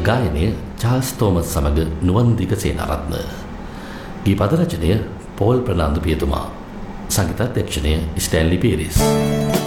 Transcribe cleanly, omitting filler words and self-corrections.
ගායනය Charles Thomas සමග නුවන්දික සේනාරත්න. ගී පද රචනය පෝල් ප්‍රනාන්දු පියතුමා. සංගීත අධ්‍යක්ෂණය ස්ටැන්ලි පීරිස්.